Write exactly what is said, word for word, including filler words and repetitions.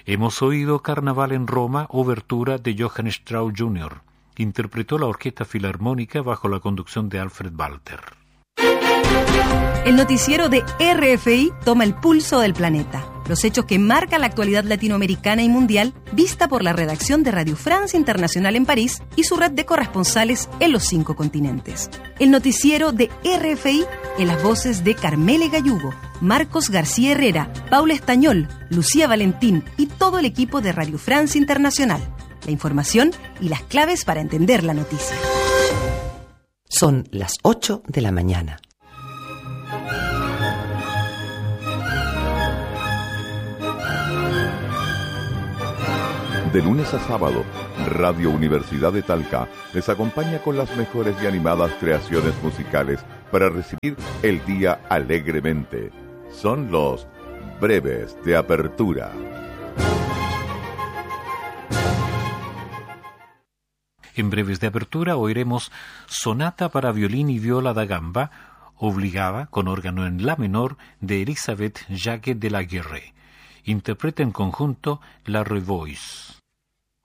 Hemos oído Carnaval en Roma, obertura de Johann Strauss junior Interpretó la Orquesta Filarmónica bajo la conducción de Alfred Walter. El noticiero de R F I toma el pulso del planeta. Los hechos que marcan la actualidad latinoamericana y mundial, vista por la redacción de Radio Francia Internacional en París y su red de corresponsales en los cinco continentes. El noticiero de R F I en las voces de Carmele Gallugo, Marcos García Herrera, Paula Estañol, Lucía Valentín y todo el equipo de Radio Francia Internacional. La información y las claves para entender la noticia. Son las ocho de la mañana. De lunes a sábado, Radio Universidad de Talca les acompaña con las mejores y animadas creaciones musicales para recibir el día alegremente. Son los breves de apertura. En breves de apertura oiremos Sonata para violín y viola da gamba, obligada con órgano en la menor de Elisabeth Jacques de la Guerre. Interpreta en conjunto la Revoice.